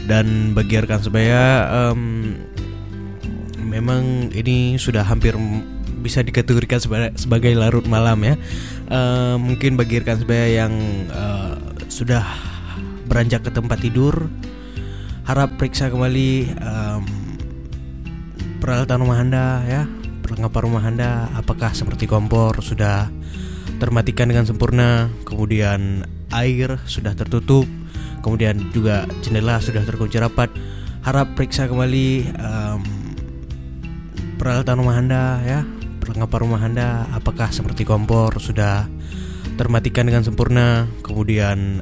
Dan bagi rekan sebaya, memang ini sudah hampir bisa dikategorikan sebagai larut malam ya. Mungkin bagi rekan sebaya yang sudah beranjak ke tempat tidur, harap periksa kembali peralatan rumah Anda ya, perlengkapan rumah Anda, apakah seperti kompor sudah termatikan dengan sempurna, kemudian air sudah tertutup, kemudian juga jendela sudah terkunci rapat. Harap periksa kembali peralatan rumah Anda ya, perlengkapan rumah Anda, apakah seperti kompor sudah termatikan dengan sempurna, kemudian